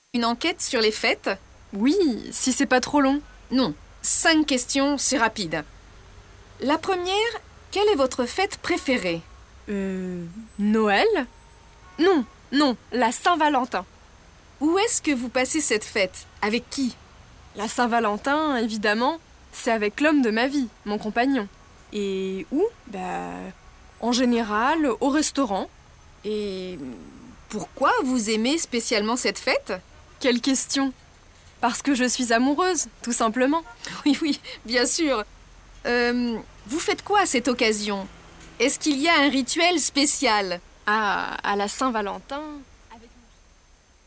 Une enquête sur les fêtes? Oui, si c'est pas trop long. Non. 5 questions, c'est rapide. La première, quelle est votre fête préférée? Noël? Non, non, la Saint-Valentin. Où est-ce que vous passez cette fête? Avec qui? La Saint-Valentin, évidemment, c'est avec l'homme de ma vie, mon compagnon. Et où? En général, au restaurant. Et pourquoi vous aimez spécialement cette fête? Quelle question? Parce que je suis amoureuse, tout simplement. Oui, oui, bien sûr. Vous faites quoi à cette occasion? Est-ce qu'il y a un rituel spécial? Ah, à la Saint-Valentin,